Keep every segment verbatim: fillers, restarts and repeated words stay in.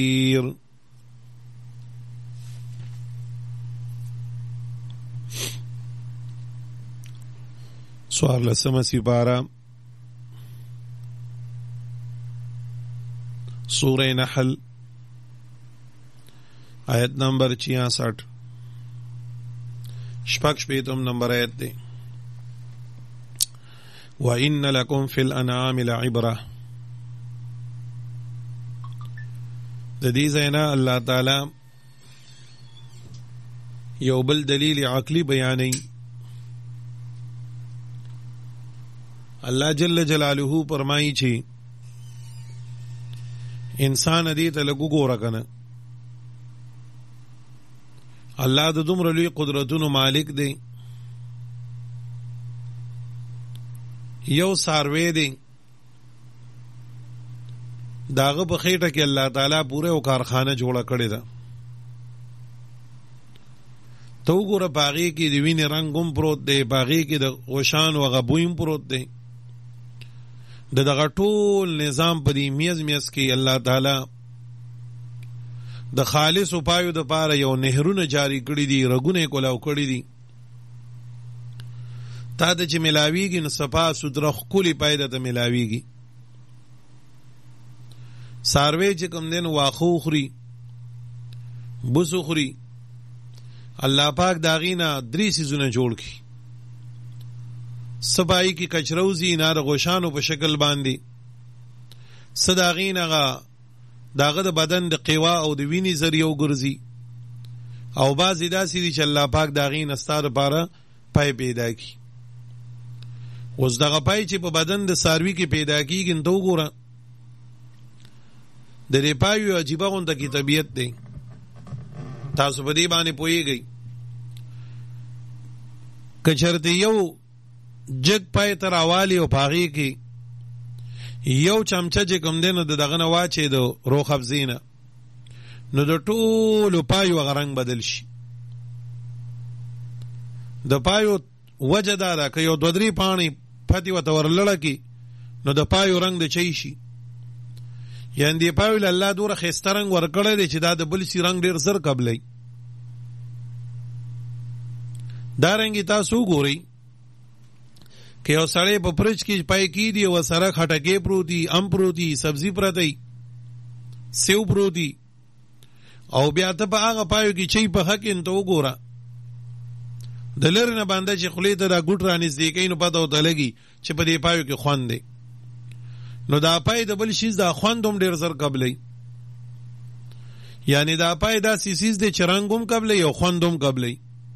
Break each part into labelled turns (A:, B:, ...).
A: سوار لسمه سپاره سورہ نحل آیت نمبر چھیاسٹھ شپږ شپیتم نمبر آیت دی. وَإِنَّ لَكُمْ فِي الْأَنْعَامِ لَعِبْرَةً. د دې ځاینا الله تعالی یو بل دلیل عقلی بیانوي. الله جل جلاله فرمایي چې انسان دې ته لګو ګوره کنه الله د دومره لوی قدرتونو مالک دی. یو ساروی دی داغه په خېټه کې الله تعالی پوره او کارخانه جوړه کړې ده. تو ګوره باغی کې د وینې رنگوم پروت دی، باغی کې د غوشان او غبویم پروت دی. د دغه ټول نظام په دې میز میز کې الله تعالی د خالص پایو د پاره یو نهرونه جاری کړی دي، رګونه کولاو کړی دي. تا د چې ملاویږي نو صفا سودره خولي پایده ته ملاویږي. ساروی چې کوم دین واخو خوري بوسو خوري، الله پاک داغینا درې سيزونه جوړ کی. سبای کی کچروزی نار غوشانو په شکل باندې صداغینغه داغه د بدن د قوا او د ویني ذریعہ ګرځي، او بعضی داسې دي چې الله پاک داغین استاد لپاره پای پیدا کی. اوس دغه پای چې په بدن د ساروی کې پیدا کیږي نو وګوره د دې پایو عجیبه غونډه کی طبیعت دی. تاسو په دې باندې پوهیږئ کچرته یو جگ پای تر اوالی او پاغي کې یو چمچه چې کوم دینو د دغه نه واچې د روح افزینه نو د ټولو پایو غرنګ بدل شي. د پایو وجه دا ده که یو دو درې پاڼې پتی وته ورلړه کی نو د پایو رنگ د چي شي. یعنی دی پایو له الله دوره خسته رنگ ورکړی دی چې دا د بل سی رنگ ډیر زر قبلې. دا رنګي تاسو ګورئ که یو سړی په پرچ کې پای کې دی او سره خټکې پروتي، ام پروتي، سبزی پرتی، سیو پروتي، او بیا ته په هغه پایو کې چي په حق انته وګوره د لری نه باندې چې خولې ته دا ګوټ رانږدې کوي نو پته وته لګي چې په دې پایو کې خوند دی. نو دا پای د بل شي دا خوند هم ډیر زر قبلې. یعنی دا پای دا سیسیز دی چې رنګ هم قبلې او خوند هم قبلې.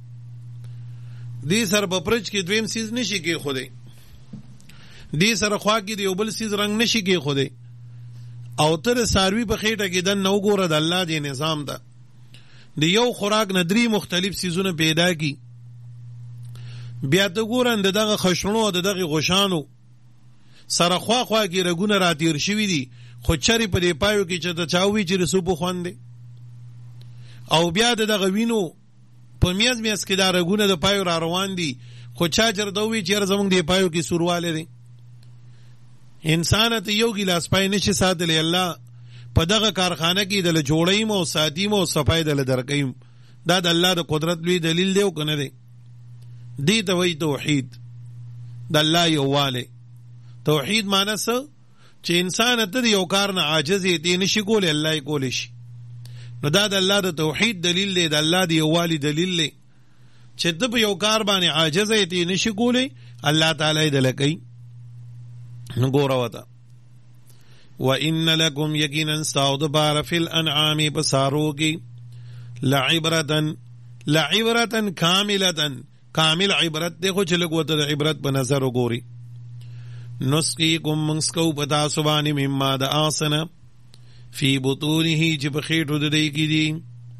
A: دی سر په پرچ کې دویم سیز نشي کې خوده، دی سر خوا کې دی بل سیز رنگ نشي کې خوده. او تر ساروی په خېټه کې د نو ګوره د الله دی نظام ده. دی یو خوراک ندری مختلف سیزونه پیدا کی. بیا ته ګورن دغه خشونو او دغه غوشانو سره خوا خوا کې رګونه راتیر شوی دي، خو چری په دې پایو کې چې د چاوي چې رسو په خوانده. او بیا دغه وینو په میاز میاز کې دا رګونه د پایو را روان دي، خو چا چر دوی چې زمونږ دی پایو کې سورواله دي. انسان ته یو ګلاس پای نشي ساتلی. الله په دغه کارخانه کې د جوړیم او ساتیم او صفای د درکیم. دا د الله د قدرت لوی دلیل دی او کنه دی. دی ته وی توحید د الله یواله. توحید معنی څه چې انسان ته یو کار نه عاجز دی نشي کولای، الله یې کولی شي. نو دا د الله د توحید دلیل دی، د الله دی یوالي دلیل دی چې ته په یو کار باندې عاجز دی نشي کولی، الله تعالی دې لکې. نو ګوره وته وَإِنَّ لَكُمْ يَقِينًا سَعُدْ بَارَ فِي الْأَنْعَامِ بَصَارُوكِ لَعِبْرَةً لَعِبْرَةً كَامِلَةً کامل عبرت دیکھو چلو گوتا دا عبرت بنظر و گوری. نسقیکم منسکو پتا سبانی مما دا آسنا فی بطونی چی بخیٹو دا دی کی دی.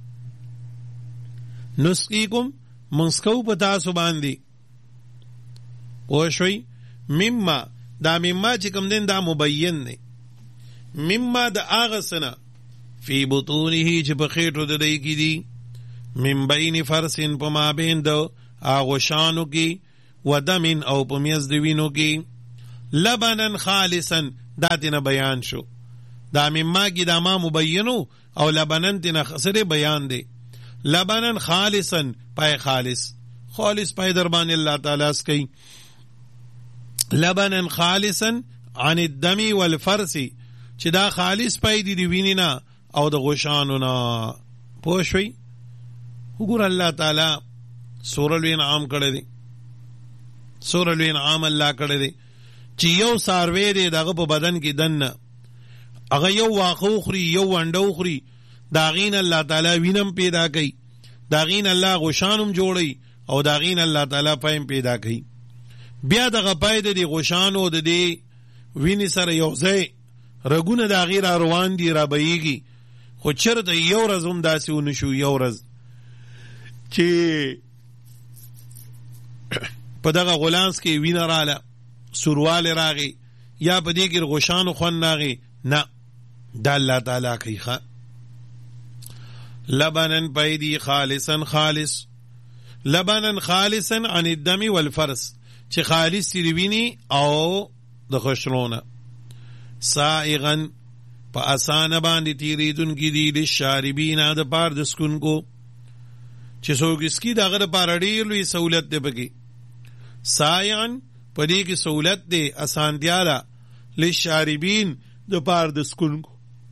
A: نسقیکم منسکو پتا سبان دی پوشوی مما دا مما چی کم دن دا مبین دی. مما دا آغسنا فی بطونی چی بخیٹو دا دی کی دی من بین فرسن پما بین دو آغوشانو کی و دمن او پمیز دوینو کی لبنن خالصا داتنا بیان شو. دا مما کی دا ما مبینو او لبنن تینا خسر بیان دے لبنن خالصا پای خالص خالص پای دربان اللہ تعالیٰ اس کئی لبنن خالصا عن الدم والفرس چې دا خالص پای دی دی وینینا او د غشانو نا پوشوی وګور الله تعالی سورہ الانعام کړه دی سورہ الانعام الله کړه دی چې یو ساروی دی دغه په بدن کې دنه هغه یو واخو خوري یو وانډو خوري داغین الله تعالی وینم پیدا کوي داغین الله غشانم جوړي او داغین الله تعالی پایم پیدا کوي بیا دغه پاید دی غشانو د دی ویني سره یو ځای رګونه د غیر روان دي را بهيږي خو چرته یو ورځ هم داسې ونشو یو ورځ چې په دغه غلانس کې وینه رااله سورواله راغی یا په دې کې غشانو خون راغی نه دا الله تعالی کوي ښه لبنن پیدی خالصا خالص لبنن خالصا عن الدم والفرس چې خالص دی ویني او د خشرونه سائغا پا آسان باندې تیریدون کی دی للشاربین د پار د سکونکو چې څوک اسکی دغه لپاره ډېر لوی سہولت دی پکې سائغا په دې کې سہولت دی اسانتیا ده للشاربین د پار د سکونکو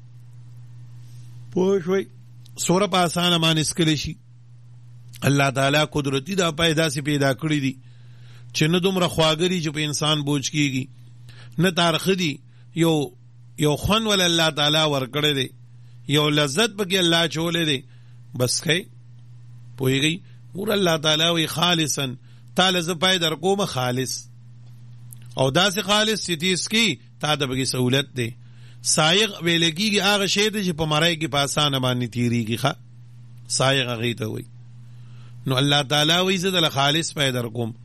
A: پوه شوي سوره په آسان باندې اسکلی شي الله تعالی قدرتی دا پیدا سي پیدا کړی دي چې نه دومره خواګری چې په انسان بوج کیږي نه تارخ دي یو یو خون ول الله تعالی ورکړی دی یو لذت پکې الله چولې دی بس کای پوهیږي ور الله تعالی وی خالصا تعالی ز پای در کوم خالص او داسې خالص چې تیس کی تا د بګي سہولت دی سائغ ویلګي هغه شی چې په مړای کې په آسان باندې تیریږي ښا سائغ هغه ته وی نو الله تعالی وی زه د خالص پای در کوم